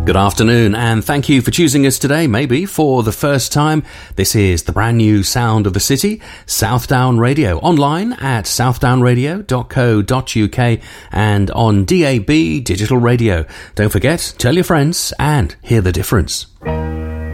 Good afternoon, and thank you for choosing us today, maybe for the first time. This is the brand new sound of the city, Southdown Radio, online at southdownradio.co.uk and on DAB digital radio. Don't forget, tell your friends and hear the difference.